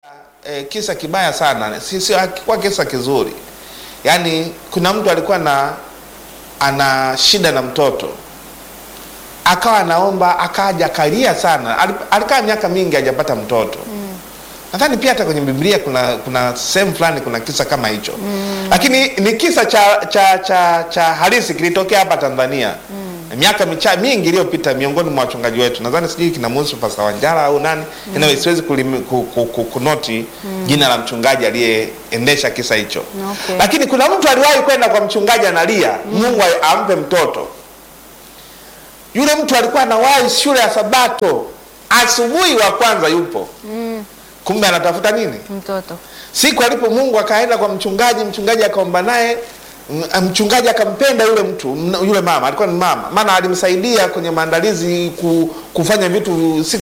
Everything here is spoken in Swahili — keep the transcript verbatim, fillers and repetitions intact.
E, kisa kibaya sana, sisi hakikuwa kisa kizuri. Yaani kuna mtu alikuwa na ana shida na mtoto, akawa anaomba, akaja kalia sana, alikaa miaka mingi hajapata mtoto. mm. Nadhani pia hata kwenye Biblia kuna kuna sehemu fulani kuna kisa kama hicho. mm. Lakini ni kisa cha cha cha, cha halisi kilitokea hapa Tanzania. mm. Miaka micha mingi iliyopita, miongoni mwa wachungaji wetu, nadhani sijui kinamhusu Pastor Wanjala au nani. mm. Ina siwezi kunoti mm. jina la mchungaji aliyeendesha kisa hicho. Okay. Lakini kuna mtu aliwahi kwenda kwa mchungaji analia, mm. Mungu ampe mtoto. Yule mtu alikuwa anawahi shule ya Sabato, asubuhi wa kwanza yupo. mm. Kumbe anatafuta nini? Mtoto. Siku alipo Mungu akaenda kwa mchungaji, mchungaji akaomba naye, mchungaji akampenda yule mtu, yule mama, alikuwa ni mama, maana alimsaidia kwenye maandalizi kufanya vitu